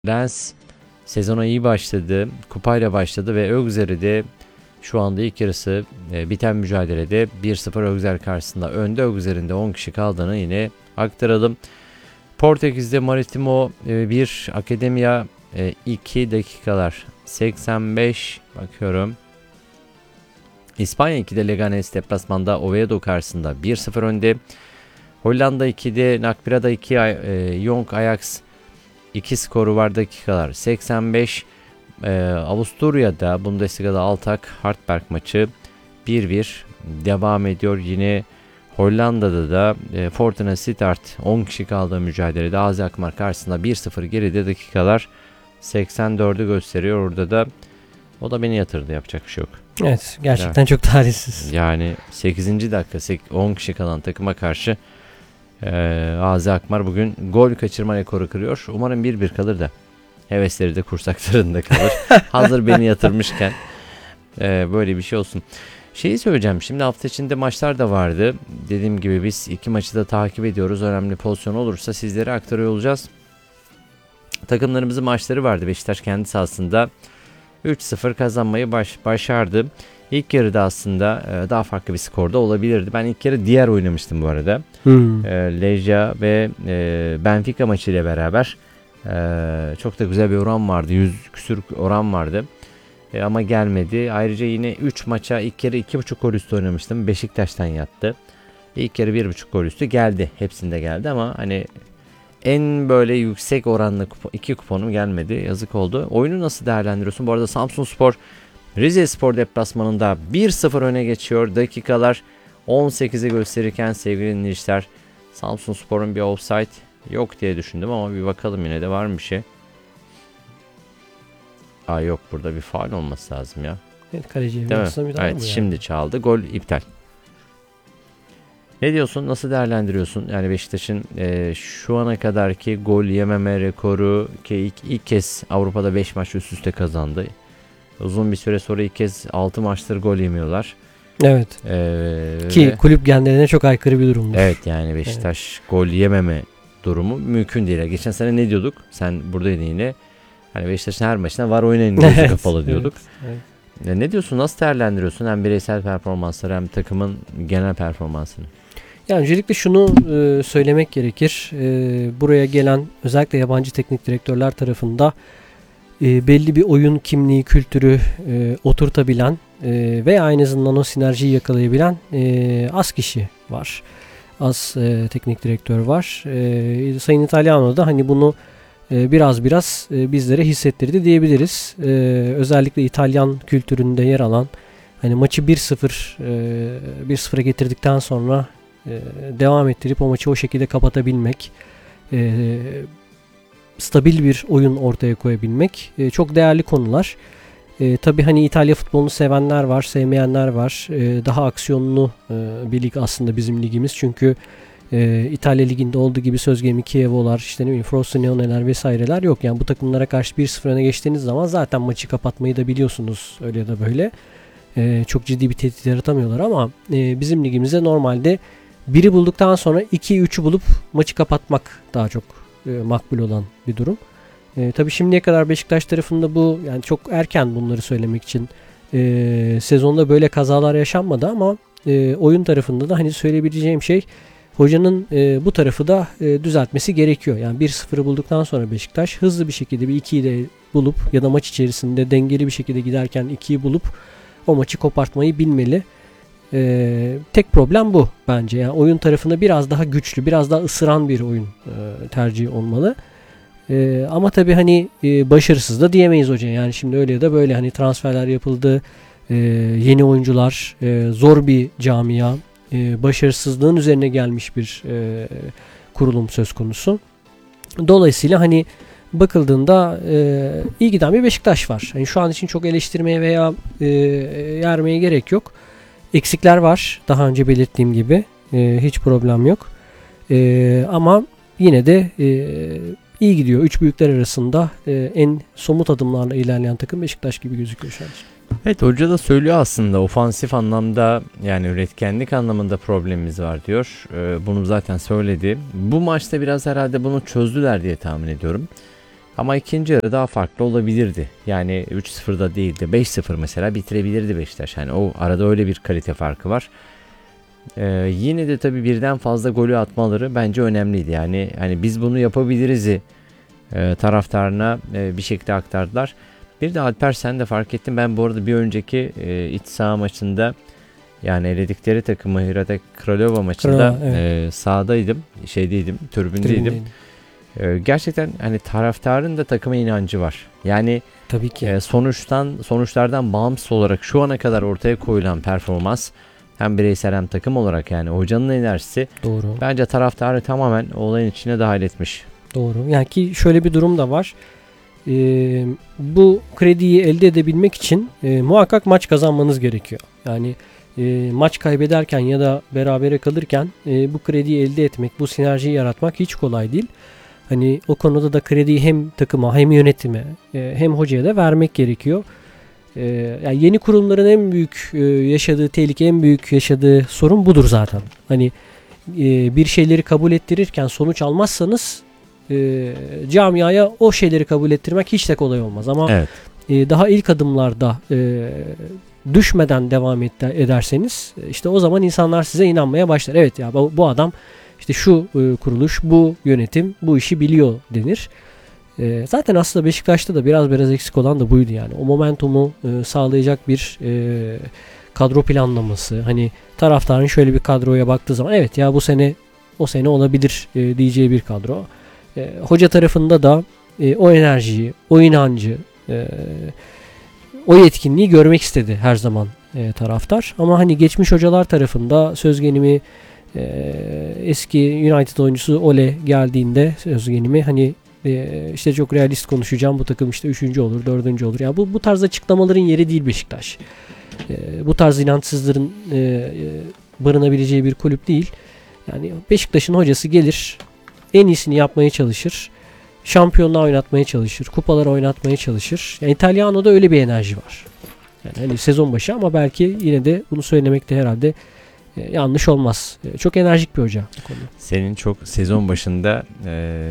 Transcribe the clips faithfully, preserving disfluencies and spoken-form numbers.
Lens sezona iyi başladı. Kupayla başladı ve Auxerre'de şu anda ilk yarısı e, biten mücadelede bir sıfır Auxerre karşısında önde. Auxerre'in de on kişi kaldığını yine aktaralım. Portekiz'de Maritimo e, bir, Akademia e, iki dakikalar seksen beş bakıyorum. İspanya ikide Leganes deplasmanda Oviedo karşısında bir sıfır önde. Hollanda ikide Nakbira'da iki, e, Young Ajax iki skoru var, dakikalar seksen beş. Ee, Avusturya'da Bundesliga'da Altak Hartberg maçı bir bir devam ediyor. Yine Hollanda'da da e, Fortuna Sittard on kişi kaldığı mücadelede A Z Alkmaar karşısında bir sıfır geride, dakikalar seksen dördü gösteriyor. Orada da o da beni yatırdı, yapacak bir şey yok. Evet, gerçekten yani, çok talihsiz. Yani sekizinci dakika on kişi kalan takıma karşı Ee, A Z Alkmaar bugün gol kaçırma rekoru kırıyor. Umarım bir bir kalır da hevesleri de kursaklarında kalır. Hazır beni yatırmışken e, böyle bir şey olsun. Şeyi söyleyeceğim, şimdi hafta içinde maçlar da vardı. Dediğim gibi biz iki maçı da takip ediyoruz. Önemli pozisyon olursa sizlere aktarıyor olacağız. Takımlarımızın maçları vardı. Beşiktaş kendi sahasında üç sıfır kazanmayı baş, başardı. İlk yarıda aslında e, daha farklı bir skorda olabilirdi. Ben ilk yarı diğer oynamıştım bu arada. Hmm. E, Legia ve e, Benfica maçıyla beraber e, çok da güzel bir oran vardı. yüz küsür oran vardı. E, ama gelmedi. Ayrıca yine üç maça ilk yarı iki buçuk gol üstü oynamıştım. Beşiktaş'tan yattı. İlk yarı bir buçuk gol üstü geldi. Hepsinde geldi ama hani en böyle yüksek oranlı kupo, iki kuponum gelmedi. Yazık oldu. Oyunu nasıl değerlendiriyorsun? Bu arada Samsunspor Rizespor deplasmanında bir sıfır öne geçiyor. Dakikalar on sekizi gösterirken sevgili dinleyiciler, Samsunspor'un bir offside yok diye düşündüm ama bir bakalım, yine de var mı bir şey? Aa yok, burada bir faul olması lazım ya. Evet, kaleciye bir evet, bir daha evet şimdi yani çaldı. Gol iptal. Ne diyorsun? Nasıl değerlendiriyorsun? Yani Beşiktaş'ın e, şu ana kadarki gol yememe rekoru, ki ilk, ilk kez Avrupa'da beş maç üst üste kazandı. Uzun bir süre sonra ilk kez altı maçtır gol yemiyorlar. Evet. Ee, Ki ve, kulüp genlerine çok aykırı bir durumdur. Evet, yani Beşiktaş evet. gol yememe durumu mümkün değil. Geçen sene ne diyorduk? Sen buradaydın yine. Hani Beşiktaş'ın her maçına var oynayın gözü evet, kapalı diyorduk. Evet, evet. Ne diyorsun? Nasıl değerlendiriyorsun hem bireysel performansları hem takımın genel performansını? Yani öncelikle şunu e, söylemek gerekir. E, buraya gelen özellikle yabancı teknik direktörler tarafında e, belli bir oyun kimliği, kültürü e, oturtabilen e, ve aynı azından o sinerjiyi yakalayabilen e, az kişi var. Az e, teknik direktör var. E, Sayın Italiano da hani bunu e, biraz biraz e, bizlere hissettirdi diyebiliriz. E, özellikle İtalyan kültüründe yer alan, hani maçı bir sıfır e, bir sıfıra getirdikten sonra e, devam ettirip o maçı o şekilde kapatabilmek, e, stabil bir oyun ortaya koyabilmek e, çok değerli konular. E, tabii hani İtalya futbolunu sevenler var, sevmeyenler var. E, daha aksiyonlu e, bir lig aslında bizim ligimiz. Çünkü e, İtalya liginde olduğu gibi söz gelimi Chievo'lar, işte ne bileyim Frosinone'ler vesaireler yok. Yani bu takımlara karşı bir sıfır öne geçtiğiniz zaman zaten maçı kapatmayı da biliyorsunuz öyle ya da böyle. E, çok ciddi bir tehdit yaratamıyorlar ama e, bizim ligimizde normalde biri bulduktan sonra iki üçü bulup maçı kapatmak daha çok e, makbul olan bir durum. E, tabii şimdiye kadar Beşiktaş tarafında bu, yani çok erken bunları söylemek için, e, sezonda böyle kazalar yaşanmadı ama e, oyun tarafında da hani söyleyebileceğim şey, hocanın e, bu tarafı da e, düzeltmesi gerekiyor. Yani bir sıfırı bulduktan sonra Beşiktaş hızlı bir şekilde bir ikiyi de bulup ya da maç içerisinde dengeli bir şekilde giderken ikiyi bulup o maçı kopartmayı bilmeli. Ee, tek problem bu bence. Yani oyun tarafında biraz daha güçlü, biraz daha ısıran bir oyun e, tercih olmalı. E, ama tabii hani e, başarısız da diyemeyiz hoca. Yani şimdi öyle ya da böyle hani transferler yapıldı, e, yeni oyuncular, e, zor bir camia, e, başarısızlığın üzerine gelmiş bir e, kurulum söz konusu. Dolayısıyla hani bakıldığında e, iyi giden bir Beşiktaş var. Yani şu an için çok eleştirmeye veya e, yermeye gerek yok. Eksikler var. Daha önce belirttiğim gibi. E, hiç problem yok. E, ama yine de e, iyi gidiyor. Üç büyükler arasında e, en somut adımlarla ilerleyen takım Beşiktaş gibi gözüküyor şu an. Evet, hoca da söylüyor aslında ofansif anlamda, yani üretkenlik anlamında problemimiz var diyor. E, bunu zaten söyledi. Bu maçta biraz herhalde bunu çözdüler diye tahmin ediyorum. Ama ikinci yarı daha farklı olabilirdi. Yani üç sıfırda değil de beş sıfır mesela bitirebilirdi Beşiktaş. Yani o arada öyle bir kalite farkı var. Ee, yine de tabii birden fazla golü atmaları bence önemliydi. Yani hani biz bunu yapabiliriz'i e, taraftarına e, bir şekilde aktardılar. Bir de Alper, sen de fark ettin. Ben bu arada bir önceki e, iç saha maçında, yani eledikleri takımı Hradec Kralova maçında Kralova, evet. e, sahadaydım, şeydeydim, tribündeydim. Tribündeydim. E, gerçekten hani taraftarın da takıma inancı var. Yani Tabii ki. e, sonuçtan sonuçlardan bağımsız olarak şu ana kadar ortaya koyulan performans, hem bireysel hem takım olarak, yani hocanın enerjisi Doğru. bence taraftarı tamamen olayın içine dahil etmiş. Doğru. Yani ki şöyle bir durum da var. Ee, bu krediyi elde edebilmek için e, muhakkak maç kazanmanız gerekiyor. Yani e, maç kaybederken ya da berabere kalırken e, bu krediyi elde etmek, bu sinerjiyi yaratmak hiç kolay değil. Hani o konuda da krediyi hem takıma hem yönetime e, hem hocaya da vermek gerekiyor. E, yani yeni kurumların en büyük e, yaşadığı tehlike, en büyük yaşadığı sorun budur zaten. Hani e, bir şeyleri kabul ettirirken sonuç almazsanız e, camiaya o şeyleri kabul ettirmek hiç de kolay olmaz. Ama Evet. e, daha ilk adımlarda e, düşmeden devam et, ederseniz işte o zaman insanlar size inanmaya başlar. Evet ya bu, bu adam işte şu e, kuruluş, bu yönetim bu işi biliyor denir. E, zaten aslında Beşiktaş'ta da biraz biraz eksik olan da buydu yani. O momentumu e, sağlayacak bir e, kadro planlaması. Hani taraftarın şöyle bir kadroya baktığı zaman evet ya bu sene o sene olabilir e, diyeceği bir kadro. E, hoca tarafında da e, o enerjiyi, o inancı, e, o yetkinliği görmek istedi her zaman e, taraftar. Ama hani geçmiş hocalar tarafında söz gelimi e, eski United oyuncusu Ole geldiğinde söz gelimi hani e, işte çok realist konuşacağım, bu takım işte üçüncü olur, dördüncü olur. Yani bu bu tarz açıklamaların yeri değil Beşiktaş. E, bu tarz inançsızların e, e, barınabileceği bir kulüp değil. Yani Beşiktaş'ın hocası gelir, en iyisini yapmaya çalışır. Şampiyonluğa oynatmaya çalışır. Kupalara oynatmaya çalışır. Yani İtalyano'da öyle bir enerji var. Yani hani sezon başı ama belki yine de bunu söylemekte herhalde e, yanlış olmaz. E, çok enerjik bir hoca bu konuda. Senin çok sezon başında e,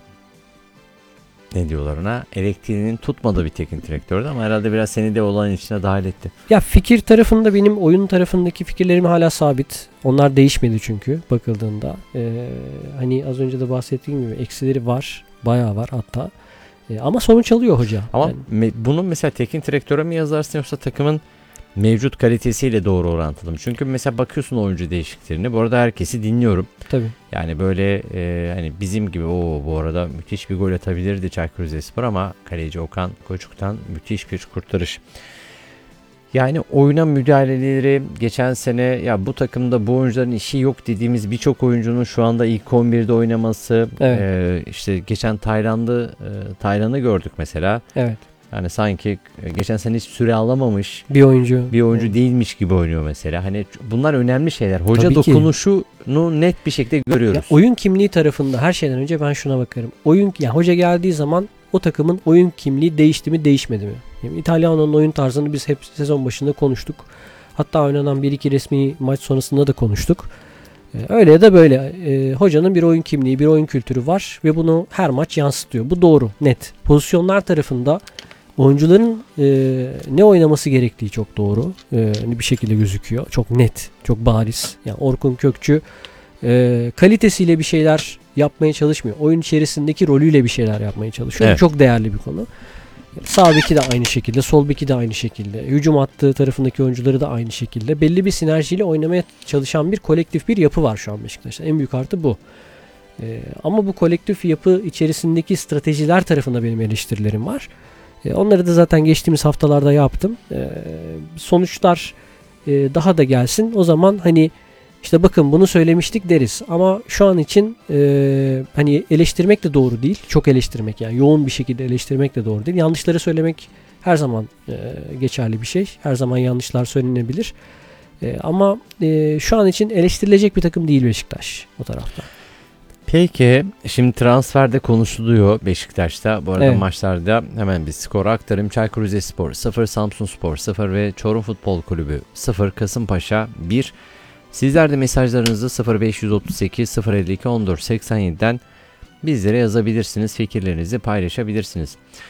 ne diyorlar ona, elektriğinin tutmadığı bir teknik direktördü ama herhalde biraz seni de olanın içine dahil etti. Ya fikir tarafında benim oyun tarafındaki fikirlerim hala sabit. Onlar değişmedi çünkü bakıldığında. E, hani az önce de bahsettiğim gibi eksileri var. Bayağı var hatta. E, ama sonuç alıyor hoca. Ama yani. me- bunu mesela teknik direktöre mi yazarsın yoksa takımın mevcut kalitesiyle doğru orantılı mı? Çünkü mesela bakıyorsun oyuncu değişikliklerine. Bu arada herkesi dinliyorum. Tabii. Yani böyle e, hani bizim gibi o bu arada müthiş bir gol atabilirdi Çaykur Rizespor ama kaleci Okan Koçuk'tan müthiş bir kurtarış. Yani oyuna müdahaleleri geçen sene, ya bu takımda bu oyuncuların işi yok dediğimiz birçok oyuncunun şu anda ilk on birde oynaması. Evet. E, işte geçen Tayland'ı e, Tayland'ı gördük mesela. Evet. Yani sanki geçen sene hiç süre alamamış Bir oyuncu. bir oyuncu evet. değilmiş gibi oynuyor mesela. Hani bunlar önemli şeyler. Hoca Tabii dokunuşunu net bir şekilde görüyoruz. Ya oyun kimliği tarafında her şeyden önce ben şuna bakarım. Oyun yani hoca geldiği zaman o takımın oyun kimliği değişti mi, değişmedi mi? Yani İtalyano'nun oyun tarzını biz hep sezon başında konuştuk. Hatta oynanan bir iki resmi maç sonrasında da konuştuk. Ee, öyle ya da böyle ee, hocanın bir oyun kimliği, bir oyun kültürü var ve bunu her maç yansıtıyor. Bu doğru, net. Pozisyonlar tarafında oyuncuların e, ne oynaması gerektiği çok doğru. E, bir şekilde gözüküyor. Çok net, çok bariz. Yani Orkun Kökçü e, kalitesiyle bir şeyler yapmaya çalışmıyor. Oyun içerisindeki rolüyle bir şeyler yapmaya çalışıyor. Evet. Çok değerli bir konu. Sağ beki de aynı şekilde, sol beki de aynı şekilde. Hücum attığı tarafındaki oyuncuları da aynı şekilde. Belli bir sinerjiyle oynamaya çalışan bir kolektif bir yapı var şu an Beşiktaş'ta. En büyük artı bu. E, ama bu kolektif yapı içerisindeki stratejiler tarafında benim eleştirilerim var. Onları da zaten geçtiğimiz haftalarda yaptım. Ee, sonuçlar e, daha da gelsin. O zaman hani işte bakın bunu söylemiştik deriz. Ama şu an için e, hani eleştirmek de doğru değil. Çok eleştirmek yani yoğun bir şekilde eleştirmek de doğru değil. Yanlışları söylemek her zaman e, geçerli bir şey. Her zaman yanlışlar söylenebilir. E, ama e, şu an için eleştirilecek bir takım değil Beşiktaş o tarafta. Peki şimdi transferde konuşuluyor Beşiktaş'ta. Bu arada Evet. maçlarda hemen bir skor aktarayım. Çaykur Rizespor sıfır, Samsunspor sıfır ve Çorum Futbol Kulübü sıfır, Kasımpaşa bir. Sizler de mesajlarınızı sıfır beş otuz sekiz sıfır elli iki on dört seksen yedi'den bizlere yazabilirsiniz, fikirlerinizi paylaşabilirsiniz.